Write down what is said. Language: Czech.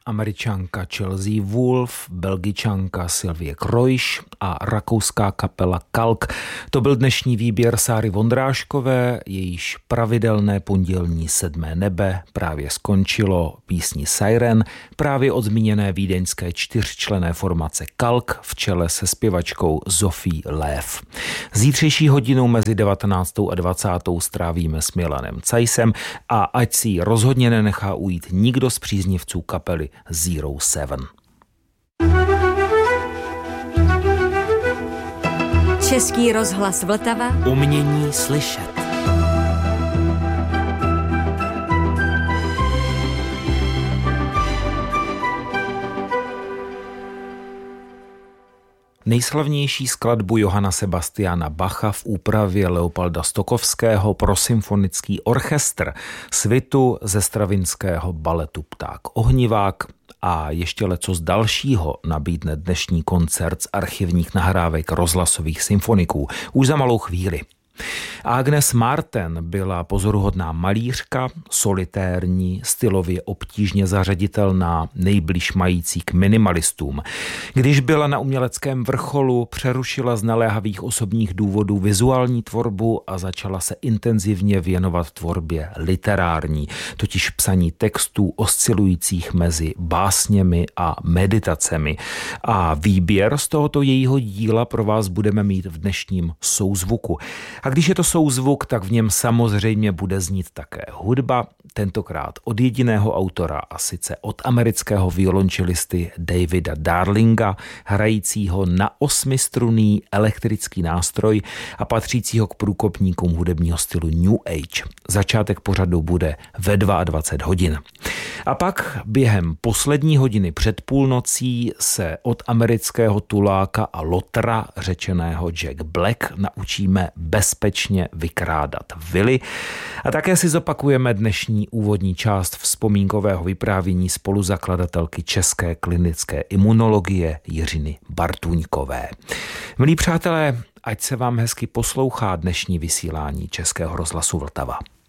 Američanka Chelsea Wolfe, Belgičanka Sylvie Kroiš a rakouská kapela Kalk. To byl dnešní výběr Sáry Vondráškové, jejíž pravidelné pondělní 7. nebe právě skončilo písní Siren, právě od zmíněné vídeňské 4členné formace Kalk v čele se zpěvačkou Sophie Lev. Zítřejší hodinu mezi 19. a 20. strávíme s Milanem Cajsem a ať si ji rozhodně nenechá ujít nikdo z příznivců kapely Zero Seven. Český rozhlas Vltava. Umění slyšet. Nejslavnější skladbu Johanna Sebastiana Bacha v úpravě Leopolda Stokowského pro symfonický orchestr, svitu ze stravinského baletu Pták ohnivák a ještě lecos dalšího nabídne dnešní koncert z archivních nahrávek rozhlasových symfoniků už za malou chvíli. Agnes Martin byla pozoruhodná malířka, solitérní, stylově obtížně zařaditelná, nejblíž mající k minimalistům. Když byla na uměleckém vrcholu, přerušila z naléhavých osobních důvodů vizuální tvorbu a začala se intenzivně věnovat tvorbě literární, totiž psaní textů oscilujících mezi básněmi a meditacemi. A výběr z tohoto jejího díla pro vás budeme mít v dnešním souzvuku. A když je to souzvuk, tak v něm samozřejmě bude znít také hudba, tentokrát od jediného autora a sice od amerického violončelisty Davida Darlinga, hrajícího na 8strunný elektrický nástroj a patřícího k průkopníkům hudebního stylu New Age. Začátek pořadu bude ve 22 hodin. A pak během poslední hodiny před půlnocí se od amerického tuláka a lotra řečeného Jack Black naučíme bezpečně vykrádat vily a také si zopakujeme dnešní úvodní část vzpomínkového vyprávění spoluzakladatelky české klinické imunologie Jiřiny Bartůňkové. Milí přátelé, ať se vám hezky poslouchá dnešní vysílání Českého rozhlasu Vltava.